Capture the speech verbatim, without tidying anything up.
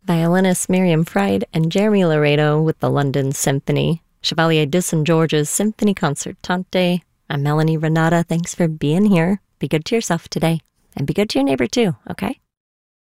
Violinist Miriam Fried and Jeremy Laredo with the London Symphony. Chevalier de Saint George's Symphony Concertante. I'm Melanie Renata. Thanks for being here. Be good to yourself today. And be good to your neighbor too, okay?